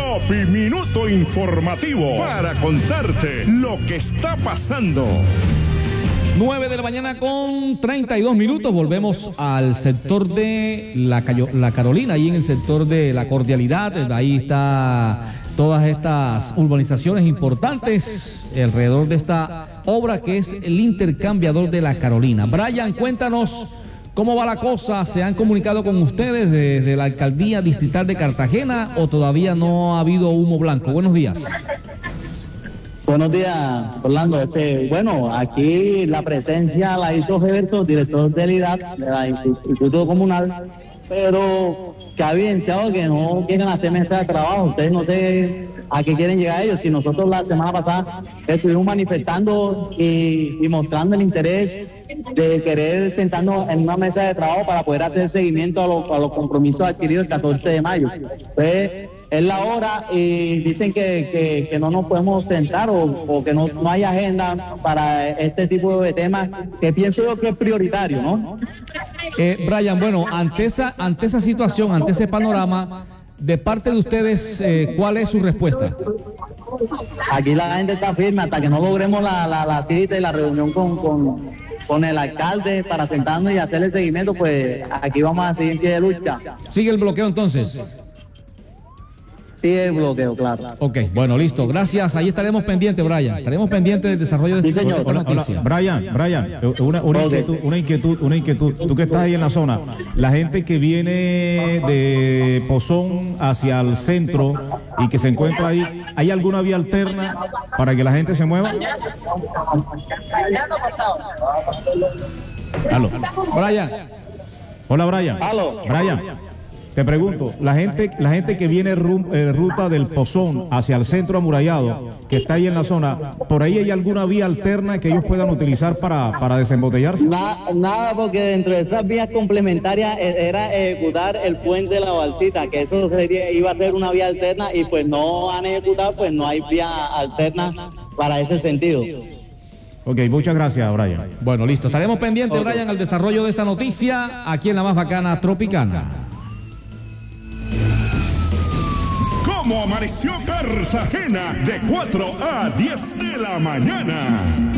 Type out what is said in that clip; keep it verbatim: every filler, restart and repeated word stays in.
Tropi Minuto Informativo para contarte lo que está pasando. nueve de la mañana con treinta y dos minutos. Volvemos al sector de la, Cayo, la Carolina, ahí en el sector de la Cordialidad. Ahí está todas estas urbanizaciones importantes alrededor de esta obra que es el intercambiador de la Carolina. Brian, cuéntanos cómo va la cosa. ¿Se han comunicado con ustedes desde la alcaldía distrital de Cartagena o todavía no ha habido humo blanco? Buenos días. Buenos días, Orlando. Este, bueno, aquí la presencia la hizo Gerson, director del I D A T, del Instituto Comunal, pero que ha evidenciado que no quieren hacer mesa de trabajo. Ustedes no sé a qué quieren llegar ellos. Si nosotros la semana pasada estuvimos manifestando y, y mostrando el interés de querer sentarnos en una mesa de trabajo para poder hacer seguimiento a los, a los compromisos adquiridos el catorce de mayo. Pues, es la hora y dicen que, que, que no nos podemos sentar o, o que no, no hay agenda para este tipo de temas que pienso yo que es prioritario, ¿no? Eh, Brian, bueno, ante esa, ante esa situación, ante ese panorama, de parte de ustedes, eh, ¿cuál es su respuesta? Aquí la gente está firme hasta que no logremos la, la, la cita y la reunión con, con, con el alcalde para sentarnos y hacer el seguimiento, pues aquí vamos a seguir en pie de lucha. ¿Sigue el bloqueo entonces? Sí, el bloqueo, claro. Ok, bueno, listo. Gracias. Ahí estaremos pendientes, Brian. Estaremos pendientes del desarrollo de sí, esta señor. hola, hola, Brian, Brian, una, una, okay. inquietud, una inquietud, una inquietud. Tú que estás ahí en la zona, la gente que viene de Pozón hacia el centro y que se encuentra ahí, ¿hay alguna vía alterna para que la gente se mueva? Aló. Brian. Hola, Brian. Aló. Brian. Te pregunto, la gente, la gente que viene ru, eh, ruta del Pozón hacia el centro amurallado, que está ahí en la zona, ¿por ahí hay alguna vía alterna que ellos puedan utilizar para, para desembotellarse? Nada, nada, porque dentro de esas vías complementarias era ejecutar el puente de la Balsita, que eso sería, iba a ser una vía alterna y pues no han ejecutado, pues no hay vía alterna para ese sentido. Ok, muchas gracias, Brian. Bueno, listo. Estaremos pendientes, okay, Brian, al desarrollo de esta noticia aquí en la más bacana Tropicana. ¿Cómo amaneció Cartagena? De cuatro a diez de la mañana.